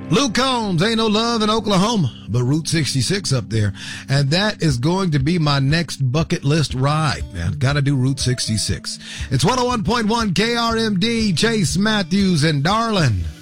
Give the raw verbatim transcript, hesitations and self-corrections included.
Luke Combs, Ain't No Love in Oklahoma, but Route sixty-six up there. And that is going to be my next bucket list ride, man. Gotta do Route sixty-six. It's one oh one point one K R M D, Chase Matthews and Darlin'.